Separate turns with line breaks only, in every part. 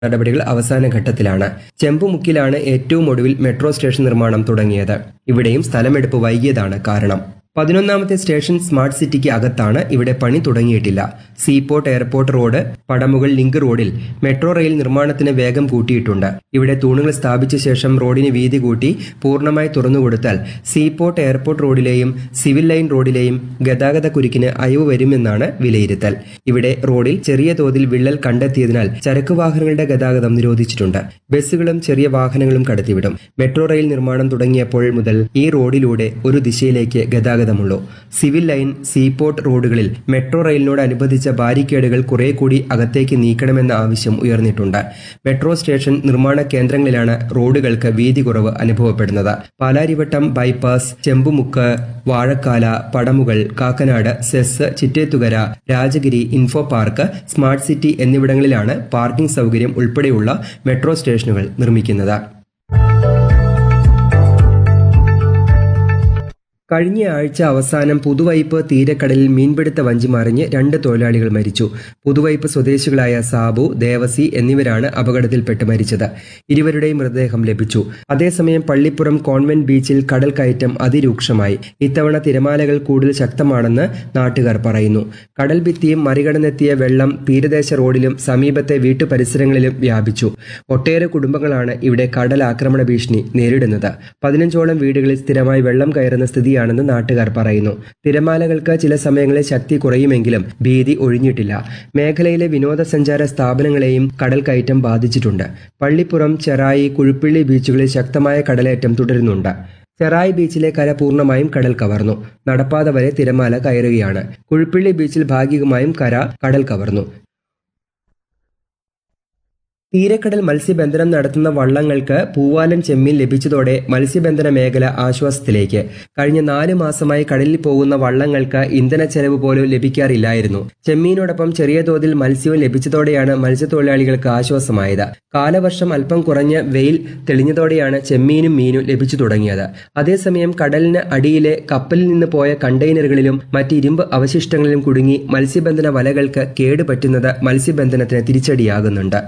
നടപടികൾ അവസാന ഘട്ടത്തിലാണ്. ചെമ്പുമുക്കിലാണ് ഏറ്റവും ഒടുവിൽ മെട്രോ സ്റ്റേഷൻ നിർമ്മാണം തുടങ്ങിയത്. ഇവിടെയും സ്ഥലമെടുപ്പ് വൈകിയതാണ് കാരണം. 11ാമത്തെ സ്റ്റേഷൻ സ്മാർട്ട് സിറ്റിക്ക് അകത്താണ്. ഇവിടെ പണി തുടങ്ങിയിട്ടില്ല. Seaport airport road, Padamugal link റോഡിൽ മെട്രോ റെയിൽ നിർമ്മാണത്തിന് വേഗം കൂട്ടിയിട്ടുണ്ട്. ഇവിടെ തൂണുകൾ സ്ഥാപിച്ച ശേഷം റോഡിന് വീതി കൂട്ടി പൂർണ്ണമായി തുറന്നുകൊടുത്താൽ സീപോർട്ട് എയർപോർട്ട് റോഡിലെയും സിവിൽ ലൈൻ റോഡിലെയും ഗതാഗത കുരുക്കിന് അയവ് വരുമെന്നാണ് വിലയിരുത്തൽ. ഇവിടെ റോഡിൽ ചെറിയ തോതിൽ വിള്ളൽ കണ്ടെത്തിയതിനാൽ ചരക്ക് വാഹനങ്ങളുടെ ഗതാഗതം നിരോധിച്ചിട്ടുണ്ട്. ബസ്സുകളും ചെറിയ വാഹനങ്ങളും കടത്തിവിടും. മെട്രോ റെയിൽ നിർമ്മാണം തുടങ്ങിയപ്പോൾ മുതൽ ഈ റോഡിലൂടെ ഒരു ദിശയിലേക്ക് ഗതാഗതമുള്ളൂ. സിവിൽ ലൈൻ, സീപോർട്ട് റോഡുകളിൽ മെട്രോ റെയിലിനോടനുബന്ധിച്ച ബാരിക്കേഡുകൾ കുറെ കൂടി അകത്തേക്ക് നീക്കണമെന്ന ആവശ്യം ഉയർന്നിട്ടുണ്ട്. മെട്രോ സ്റ്റേഷൻ നിർമ്മാണ കേന്ദ്രങ്ങളിലാണ് റോഡുകൾക്ക് വീതി കുറവ് അനുഭവപ്പെടുന്നത്. Palarivattom bypass, Chembumukku, Vazhakkala, Padamugal, Kakkanad, cess, Chittethukara, Rajagiri, info park, smart city എന്നിവിടങ്ങളിലാണ് പാർക്കിംഗ് സൗകര്യം ഉൾപ്പെടെയുള്ള മെട്രോ സ്റ്റേഷനുകൾ നിർമ്മിക്കുന്നത്. കഴിഞ്ഞ ആഴ്ച അവസാനം പുതുവൈപ്പ് തീരക്കടലിൽ മീൻപിടുത്ത വഞ്ചി മറിഞ്ഞ് 2 തൊഴിലാളികൾ മരിച്ചു. പുതുവൈപ്പ് സ്വദേശികളായ സാബു, ദേവസി എന്നിവരാണ് അപകടത്തിൽപ്പെട്ട് മരിച്ചത്. ഇരുവരുടെയും മൃതദേഹം ലഭിച്ചു. അതേസമയം പള്ളിപ്പുറം കോൺവെന്റ് ബീച്ചിൽ കടൽ കയറ്റം അതിരൂക്ഷമായി. ഇത്തവണ തിരമാലകൾ കൂടുതൽ ശക്തമാണെന്ന് നാട്ടുകാർ പറയുന്നു. കടൽ ഭിത്തിയും മറികടന്നെത്തിയ വെള്ളം തീരദേശ റോഡിലും സമീപത്തെ വീട്ടുപരിസരങ്ങളിലും വ്യാപിച്ചു. ഒട്ടേറെ കുടുംബങ്ങളാണ് ഇവിടെ കടൽ ആക്രമണ ഭീഷണി നേരിടുന്നത്. 15ഓളം വീടുകളിൽ സ്ഥിരമായി വെള്ളം കയറുന്ന സ്ഥിതിയാണെന്ന് നാട്ടുകാർ പറയുന്നു. തിരമാലകൾക്ക് ചില സമയങ്ങളിൽ ശക്തി കുറയുമെങ്കിലും ഭീതി ഒഴിഞ്ഞിട്ടില്ല. മേഖലയിലെ വിനോദസഞ്ചാര സ്ഥാപനങ്ങളെയും കടൽ കയറ്റം ബാധിച്ചിട്ടുണ്ട്. പള്ളിപ്പുറം, ചെറായി, കുഴുപ്പിള്ളി ബീച്ചുകളിൽ ശക്തമായ കടലേറ്റം തുടരുന്നുണ്ട്. ചെറായി ബീച്ചിലെ കര പൂർണ്ണമായും കടൽ കവർന്നു. നടപ്പാത വരെ തിരമാല കയറുകയാണ്. കുഴുപ്പിള്ളി ബീച്ചിൽ ഭാഗികമായും കടൽ കവർന്നു. തീരക്കടൽ മത്സ്യബന്ധനം നടത്തുന്ന വള്ളങ്ങൾക്ക് പൂവാലൻ ചെമ്മീൻ ലഭിച്ചതോടെ മത്സ്യബന്ധന മേഖല ആശ്വാസത്തിലേക്ക്. കഴിഞ്ഞ 4 മാസമായി കടലിൽ പോകുന്ന വള്ളങ്ങൾക്ക് ഇന്ധന ചെലവ് പോലും ലഭിക്കാറില്ലായിരുന്നു. ചെമ്മീനോടൊപ്പം ചെറിയ തോതിൽ മത്സ്യവും ലഭിച്ചതോടെയാണ് മത്സ്യത്തൊഴിലാളികൾക്ക് ആശ്വാസമായത്. കാലവർഷം അല്പം കുറഞ്ഞ് വെയിൽ തെളിഞ്ഞതോടെയാണ് ചെമ്മീനും മീനും ലഭിച്ചു തുടങ്ങിയത്. അതേസമയം കടലിന് അടിയിലെ കപ്പലിൽ നിന്ന് പോയ കണ്ടെയ്നറുകളിലും മറ്റ് ഇരുമ്പ് അവശിഷ്ടങ്ങളിലും കുടുങ്ങി മത്സ്യബന്ധന വലകൾക്ക് കേടുപറ്റുന്നത് മത്സ്യബന്ധനത്തിന് തിരിച്ചടിയാകുന്നുണ്ട്.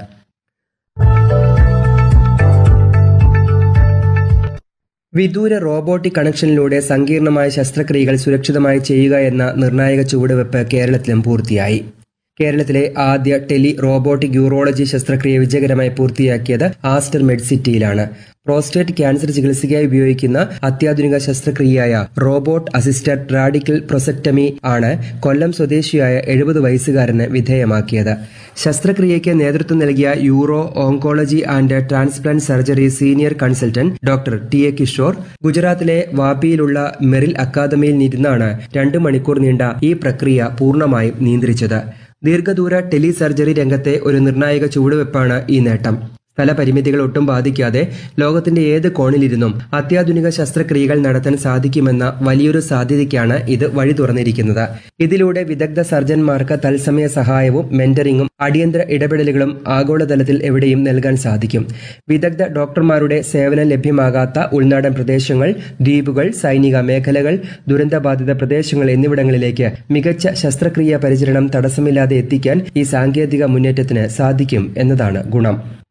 വിദൂര റോബോട്ടിക് കണക്ഷനിലൂടെ സങ്കീർണമായ ശസ്ത്രക്രിയകൾ സുരക്ഷിതമായി ചെയ്യുക എന്ന നിർണായക ചുവടുവെപ്പ് കേരളത്തിലും പൂർത്തിയായി. കേരളത്തിലെ ആദ്യ ടെലി റോബോട്ടിക് യൂറോളജി ശസ്ത്രക്രിയ വിജയകരമായി പൂർത്തിയാക്കിയത് ആസ്റ്റർ മെഡ് സിറ്റിയിലാണ്. പ്രോസ്റ്റേറ്റ് ക്യാൻസർ ചികിത്സയ്ക്കായി ഉപയോഗിക്കുന്ന അത്യാധുനിക ശസ്ത്രക്രിയയായ റോബോട്ട് അസിസ്റ്റഡ് റാഡിക്കൽ പ്രൊസക്ടമി ആണ് കൊല്ലം സ്വദേശിയായ 70 വയസ്സുകാരന് വിധേയമാക്കിയത്. ശസ്ത്രക്രിയയ്ക്ക് നേതൃത്വം നൽകിയ euro oncology and transplant surgery senior consultant doctor ടി.എ. Kishore ഗുജറാത്തിലെ വാപിയിലുള്ള മെറിൽ അക്കാദമിയിൽ നിന്നാണ് 2 മണിക്കൂർ നീണ്ട ഈ പ്രക്രിയ പൂർണ്ണമായും നിയന്ത്രിച്ചത്. ദീർഘദൂര ടെലി സർജറി രംഗത്തെ ഒരു നിർണായക ചുവടുവെപ്പാണ് ഈ നേട്ടം. സ്ഥലപരിമിതികൾ ഒട്ടും ബാധിക്കാതെ ലോകത്തിന്റെ ഏത് കോണിലിരുന്നും അത്യാധുനിക ശസ്ത്രക്രിയകൾ നടത്താൻ സാധിക്കുമെന്ന വലിയൊരു സാധ്യതയ്ക്കാണ് ഇത് വഴി തുറന്നിരിക്കുന്നത്. ഇതിലൂടെ വിദഗ്ധ സർജൻമാർക്ക് തത്സമയ സഹായവും മെന്ററിംഗും അടിയന്തര ഇടപെടലുകളും ആഗോളതലത്തിൽ എവിടെയും നൽകാൻ സാധിക്കും. വിദഗ്ധ ഡോക്ടർമാരുടെ സേവനം ലഭ്യമാകാത്ത ഉൾനാടൻ പ്രദേശങ്ങൾ, ദ്വീപുകൾ, സൈനിക മേഖലകൾ, ദുരന്തബാധിത പ്രദേശങ്ങൾ എന്നിവിടങ്ങളിലേക്ക് മികച്ച ശസ്ത്രക്രിയാ പരിചരണം തടസ്സമില്ലാതെ എത്തിക്കാൻ ഈ സാങ്കേതിക മുന്നേറ്റത്തിന് സാധിക്കും എന്നതാണ് ഗുണം.